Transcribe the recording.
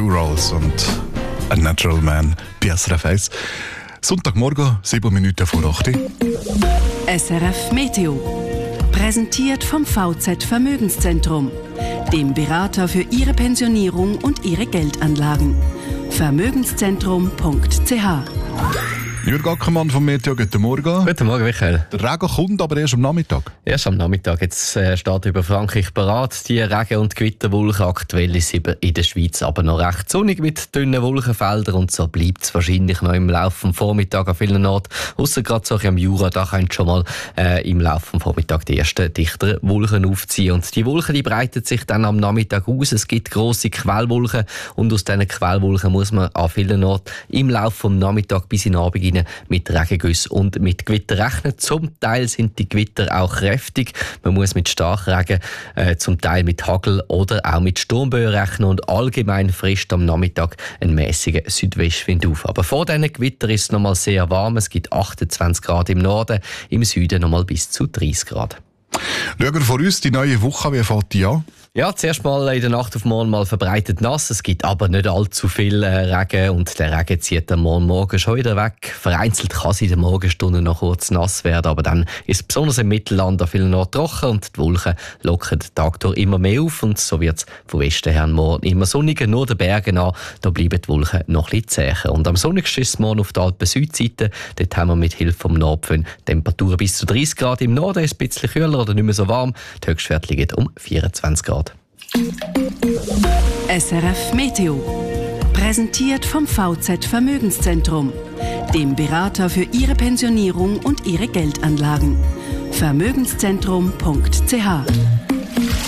Two Rolls und A Natural Man bei SRF 1. Sonntagmorgen, 7 Minuten vor 8 Uhr. SRF Meteo. Präsentiert vom VZ Vermögenszentrum, dem Berater für Ihre Pensionierung und Ihre Geldanlagen. Vermögenszentrum.ch. Jürg Ackermann vom Meteo, guten Morgen. Guten Morgen, Michael. Der Regen kommt aber erst am Nachmittag. Erst am Nachmittag. Jetzt steht über Frankreich bereit. Die Regen- und Gewitterwolken. Aktuell ist es in der Schweiz aber noch recht sonnig mit dünnen Wolkenfeldern. Und so bleibt es wahrscheinlich noch im Laufe des Vormittags an vielen Orten. Ausser gerade so am Jura, da können schon mal im Laufe des Vormittags die ersten dichteren Wolken aufziehen. Und die Wolken, die breiten sich dann am Nachmittag aus. Es gibt grosse Quellwolken. Und aus diesen Quellwolken muss man an vielen Orten im Laufe des Nachmittags bis in den Abend mit Regengüssen und mit Gewitter rechnen. Zum Teil sind die Gewitter auch kräftig. Man muss mit Starkregen, zum Teil mit Hagel oder auch mit Sturmböen rechnen und allgemein frisst am Nachmittag ein mäßiger Südwestwind auf. Aber vor diesen Gewitter ist es noch mal sehr warm. Es gibt 28 Grad im Norden, im Süden noch mal bis zu 30 Grad. Schauen wir vor uns die neue Woche, wie fängt die an? Ja, zuerst mal in der Nacht auf morgen mal verbreitet nass. Es gibt aber nicht allzu viel Regen und der Regen zieht am Morgen schon wieder weg. Vereinzelt kann es in den Morgenstunden noch kurz nass werden, aber dann ist es besonders im Mittelland an vielen Orten trocken und die Wolken lockern den Tag durch immer mehr auf und so wird es von Westen her morgen immer sonniger, nur den Bergen an, da bleiben die Wolken noch ein bisschen zäher. Und am sonnigsten ist es morgen auf der Alpen-Südseite. Dort haben wir mit Hilfe vom Nordföhn Temperaturen bis zu 30 Grad. Im Norden ist es ein bisschen kühler oder nicht mehr so warm. Die Höchstwerte liegen um 24 Grad. SRF Meteo. Präsentiert vom VZ Vermögenszentrum, dem Berater für Ihre Pensionierung und Ihre Geldanlagen. Vermögenszentrum.ch.